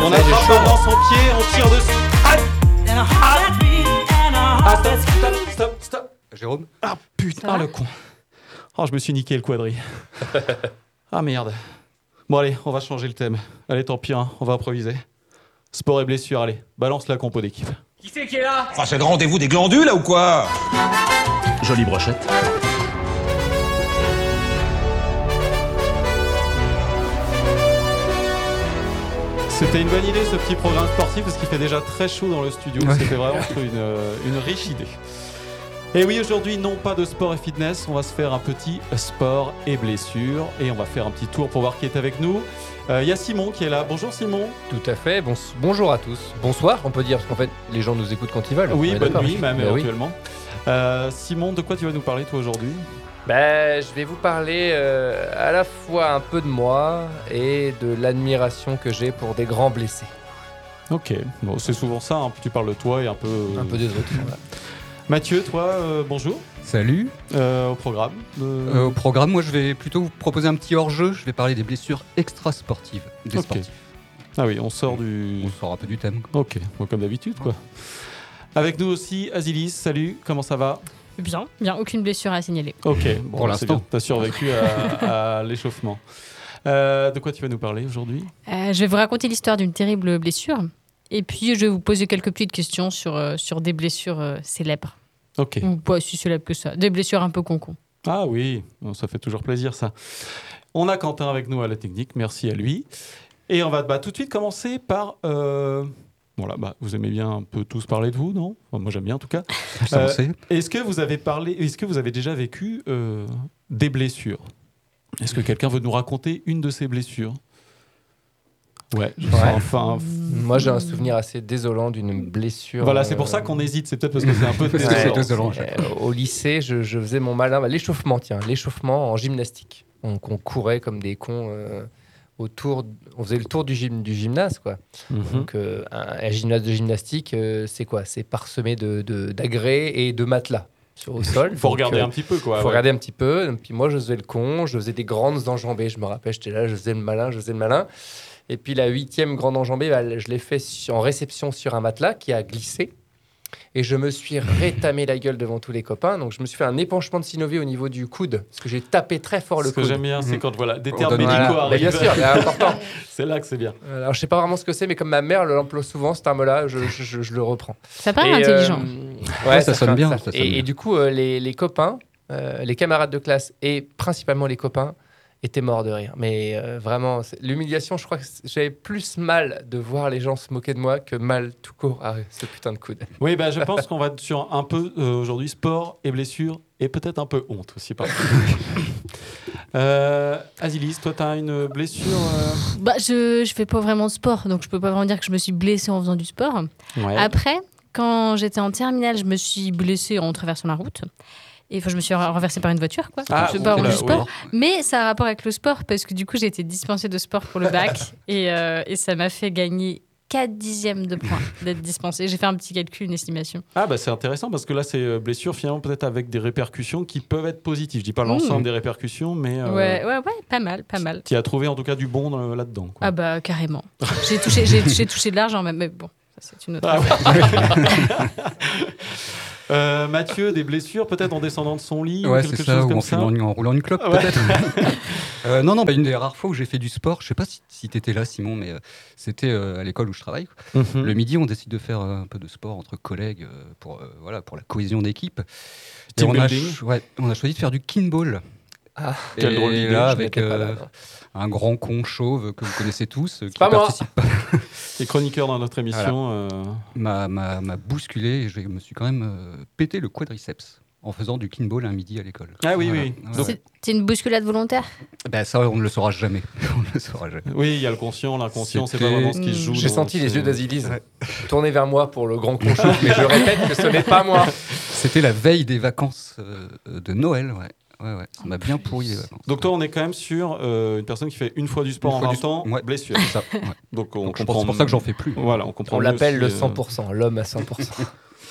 On attrape maintenant son pied, on tire dessus. Stop. Jérôme ? Ah putain, le con. Oh, je me suis niqué le quadri. Ah merde. Bon allez, on va changer le thème. Allez, tant pis, hein, on va improviser. Sport et blessure, allez, balance la compo d'équipe. Qui c'est qui est là ? Enfin, c'est le rendez-vous des glandules, là, ou quoi ? Jolie brochette. C'était une bonne idée ce petit programme sportif parce qu'il fait déjà très chaud dans le studio. Ouais. C'était vraiment une riche idée. Et oui, aujourd'hui, non pas de sport et fitness, on va se faire un petit sport et blessure et on va faire un petit tour pour voir qui est avec nous. Il y a Simon qui est là. Bonjour Simon. Tout à fait. Bonjour à tous. Bonsoir, on peut dire, parce qu'en fait, les gens nous écoutent quand ils veulent. Oui, On est bonne d'accord. nuit même Ben oui. éventuellement. Simon, de quoi tu vas nous parler toi aujourd'hui ? Je vais vous parler à la fois un peu de moi et de l'admiration que j'ai pour des grands blessés. Ok, bon, c'est souvent ça, hein. Tu parles de toi et un peu des autres. Voilà. Mathieu, toi, bonjour. Salut. Au programme. Au programme, moi je vais plutôt vous proposer un petit hors-jeu. Je vais parler des blessures extra-sportives des Ok. sportifs. Ah oui, on sort du... On sort un peu du thème. Ok, bon, comme d'habitude quoi. Avec nous aussi, Azilis, salut, comment ça va ? Bien, aucune blessure à signaler. Ok, bon, Pour c'est l'instant. bien. T'as survécu à l'échauffement. De quoi tu vas nous parler aujourd'hui ? Je vais vous raconter l'histoire d'une terrible blessure. Et puis, je vais vous poser quelques petites questions sur des blessures célèbres. Ok. Ou pas si célèbres que ça. Des blessures un peu concon. Ah oui, bon, ça fait toujours plaisir ça. On a Quentin avec nous à la technique, merci à lui. Et on va tout de suite commencer par... Voilà, vous aimez bien un peu tous parler de vous, non ? Enfin, moi j'aime bien en tout cas. Ça, on sait. Est-ce que vous avez déjà vécu des blessures ? Est-ce que quelqu'un veut nous raconter une de ces blessures ? Ouais. Enfin, Moi, j'ai un souvenir assez désolant d'une blessure. voilà, c'est pour ça qu'on hésite. C'est peut-être parce que c'est un peu C'est désolant. désolant. Au lycée, je faisais mon malin. L'échauffement en gymnastique. On courait comme des cons autour. On faisait le tour du gymnase, quoi. Mhm. Donc, un gymnase de gymnastique, c'est quoi ? C'est parsemé d'agrès et de matelas au sol. Il faut Donc, regarder un petit peu, quoi. faut ouais. regarder un petit peu. Et puis moi, je faisais le con, je faisais des grandes enjambées. Je me rappelle, j'étais là, je faisais le malin. Et puis la 8e grande enjambée, je l'ai fait en réception sur un matelas qui a glissé. Et je me suis rétamé la gueule devant tous les copains. Donc je me suis fait un épanchement de synovie au niveau du coude. Parce que j'ai tapé très fort le Ce que coude. j'aime bien, c'est quand des On termes donne- médicaux Voilà. Mais arrivent. bien sûr, c'est important. C'est là que c'est bien. Alors je sais pas vraiment ce que c'est, mais comme ma mère l'emploie souvent, ce terme-là, je le reprends. Ça paraît Et, intelligent. Ouais, ça sonne bien, ça. ça sonne Et bien. du coup, les copains, les camarades de classe et principalement les copains étaient morts de rire. Mais vraiment, l'humiliation, je crois que j'avais plus mal de voir les gens se moquer de moi que mal tout court à ce putain de coude. Oui, je pense qu'on va être sur un peu aujourd'hui sport et blessures et peut-être un peu honte aussi. Azilis, toi, t'as une blessure Je fais pas vraiment de sport, donc je peux pas vraiment dire que je me suis blessée en faisant du sport. Ouais. Après, quand j'étais en terminale, je me suis blessée en traversant la route. Et je me suis renversée par une voiture, quoi. Ah, Je fais pas vraiment oula, du sport. oui. Mais ça a un rapport avec le sport, parce que du coup, j'ai été dispensée de sport pour le bac. et ça m'a fait gagner 4 dixièmes de points d'être dispensée. J'ai fait un petit calcul, une estimation. Ah c'est intéressant parce que là c'est blessure finalement peut-être avec des répercussions qui peuvent être positives. Je dis pas l'ensemble des répercussions mais Ouais, pas mal. tu as trouvé en tout cas du bon là-dedans. Quoi. Ah bah, carrément. J'ai touché de l'argent, mais bon, ça c'est une autre Ah affaire. ouais. Mathieu, des blessures peut-être en descendant de son lit ou Ouais, quelque c'est chose ça, ou comme en ça. fumant, en roulant une clope, Ouais. peut-être. Non, une des rares fois où j'ai fait du sport, je sais pas si t'étais là, Simon, mais c'était à l'école où je travaille. Mhm. Le midi, on décide de faire un peu de sport entre collègues pour la cohésion d'équipe. Et Team on a, building. on a choisi de faire du kinball. Ah, quelle drôle d'idée, là, je avec n'étais pas là, non. un grand con chauve que vous connaissez tous, qui Pas moi. participe pas, Les chroniqueurs dans notre émission. m'a bousculé et je me suis quand même pété le quadriceps en faisant du kinball un midi à l'école. Ah oui, Voilà. oui. Voilà. Donc, C'est une bousculade volontaire. Ben, ça, on ne le saura jamais. On ne le saura jamais. oui, il y a le conscient, l'inconscient, c'est pas C'était- vraiment ce qui se joue. J'ai dans senti les ce- yeux d'Azilis tourner vers moi pour le grand conchou, mais je répète que ce n'est pas moi. C'était la veille des vacances de Noël, ouais. Ouais, ça m'a bien pourri les vacances. Donc toi, on est quand même sur une personne qui fait une fois du sport Une en fois 20 du ans, ouais. blessure. Ça, ouais. Donc on Donc, comprend. c'est pour ça que j'en fais plus. Voilà, on comprend. On mieux l'appelle aussi, le 100%, l'homme à 100%.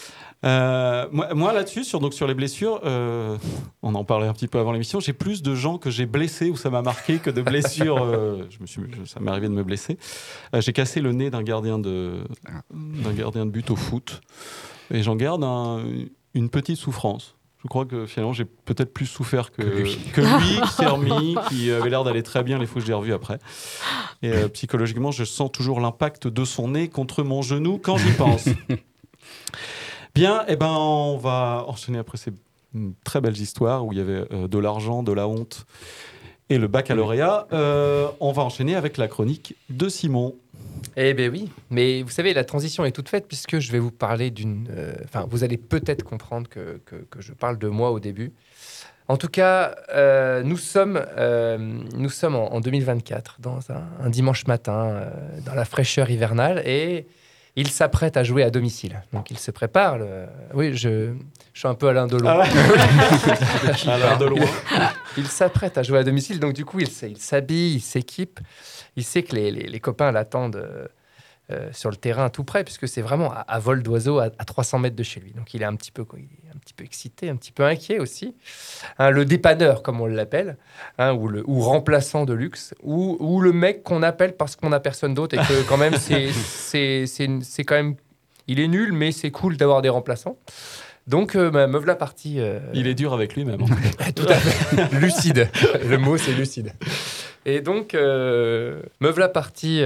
Moi là-dessus, sur les blessures, on en parlait un petit peu avant l'émission, j'ai plus de gens que j'ai blessés où ça m'a marqué que de blessures. Ça m'est arrivé de me blesser. J'ai cassé le nez d'un gardien de but au foot et j'en garde une petite souffrance. Je crois que finalement j'ai peut-être plus souffert que lui qui s'est remis, qui avait l'air d'aller très bien les fois que j'ai revu après. Et psychologiquement, je sens toujours l'impact de son nez contre mon genou quand j'y pense. Bien, on va enchaîner après ces très belles histoires où il y avait de l'argent, de la honte et le baccalauréat. On va enchaîner avec la chronique de Simon. Eh bien oui, mais vous savez, la transition est toute faite puisque je vais vous parler vous allez peut-être comprendre que je parle de moi au début. En tout cas, nous sommes en 2024, dans un dimanche matin, dans la fraîcheur hivernale, et il s'apprête à jouer à domicile. Donc il se prépare. Oui, je suis un peu Alain Delon. Ah ouais. Alain Delon. Il s'apprête à jouer à domicile, donc du coup, il s'habille, il s'équipe. Il sait que les copains l'attendent sur le terrain tout près, puisque c'est vraiment à vol d'oiseau, à 300 mètres de chez lui. Donc il est un petit peu excité, un petit peu inquiet aussi. Le dépanneur, comme on l'appelle, ou remplaçant de luxe, ou le mec qu'on appelle parce qu'on n'a personne d'autre et que quand même, c'est quand même... Il est nul, mais c'est cool d'avoir des remplaçants. Donc, me voilà parti... Il est dur avec lui-même. Tout à fait. Lucide. Le mot, c'est lucide. Et donc, me voilà parti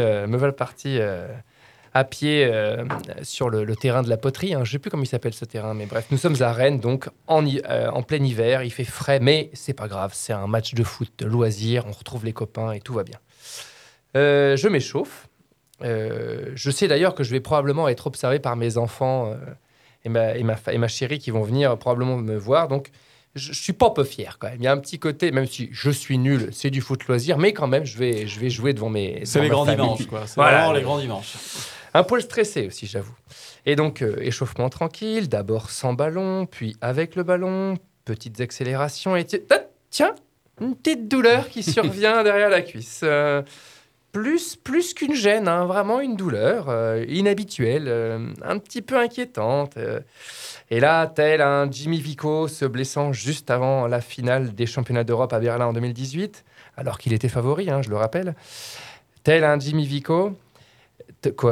à pied sur le terrain de la poterie. Je ne sais plus comment il s'appelle ce terrain, mais bref, nous sommes à Rennes, donc en plein hiver. Il fait frais, mais c'est pas grave. C'est un match de foot, de loisir. On retrouve les copains et tout va bien. Je m'échauffe. Je sais d'ailleurs que je vais probablement être observé par mes enfants et ma chérie qui vont venir probablement me voir. Donc, je suis pas un peu fier quand même. Il y a un petit côté, même si je suis nul, c'est du foot loisir, mais quand même, je vais jouer devant mes. C'est les grands dimanches, quoi. C'est vraiment les grands dimanches. Un poil stressé aussi, j'avoue. Et donc, échauffement tranquille, d'abord sans ballon, puis avec le ballon, petites accélérations, et tiens, une petite douleur qui survient derrière la cuisse. Plus qu'une gêne, vraiment une douleur inhabituelle, un petit peu inquiétante. Et là, tel un Jimmy Vico se blessant juste avant la finale des championnats d'Europe à Berlin en 2018, alors qu'il était favori, je le rappelle. Tel un Jimmy Vico... Quoi ?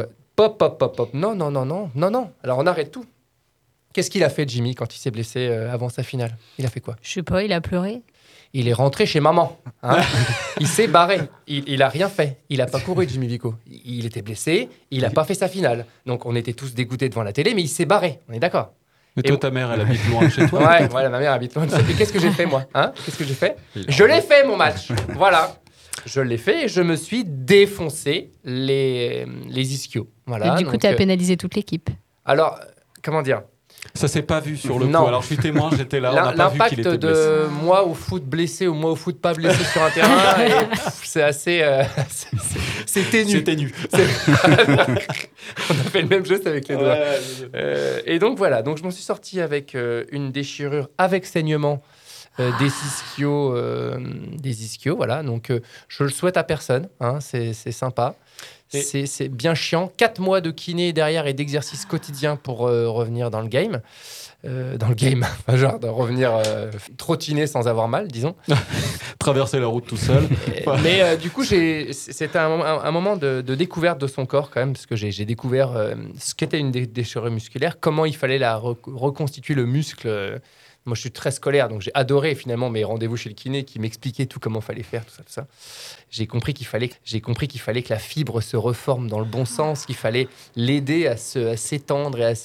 Pop. Non. Alors, on arrête tout. Qu'est-ce qu'il a fait, Jimmy, quand il s'est blessé avant sa finale ? Il a fait quoi ? Je sais pas, il a pleuré. Il est rentré chez maman. Il s'est barré. Il a rien fait. Il a pas couru, Jimmy Vico. Il était blessé. Il a pas fait sa finale. Donc, on était tous dégoûtés devant la télé, mais il s'est barré. On est d'accord ? Mais toi, ta mère, elle habite loin de chez toi. Ouais, ma mère habite loin de chez toi. Et qu'est-ce que j'ai fait, moi ? Qu'est-ce que j'ai fait ? Je l'ai fait, mon match. Voilà. Je l'ai fait et je me suis défoncé les ischios. Voilà. Et du coup, tu as pénalisé toute l'équipe. Alors, comment dire ? Ça s'est pas vu sur le Non. coup. Alors je suis témoin, j'étais là, on n'a pas vu qu'il était blessé. L'impact de moi au foot blessé ou moi au foot pas blessé sur un terrain, c'est assez... c'est ténu. C'est ténu. On a fait le même geste avec les doigts. Et donc voilà, donc je m'en suis sorti avec une déchirure avec saignement des ischios, voilà. Donc je le souhaite à personne, c'est sympa. C'est bien chiant. 4 mois de kiné derrière et d'exercice quotidien pour revenir dans le game. Genre de revenir trottiner sans avoir mal, disons. Traverser la route tout seul. Mais du coup, c'était un moment de découverte de son corps quand même, parce que j'ai découvert ce qu'était une déchirure musculaire, comment il fallait reconstituer le muscle. Moi, je suis très scolaire, donc j'ai adoré finalement mes rendez-vous chez le kiné qui m'expliquait tout comment fallait faire, tout ça. J'ai compris qu'il fallait que la fibre se reforme dans le bon sens, qu'il fallait l'aider à s'étendre et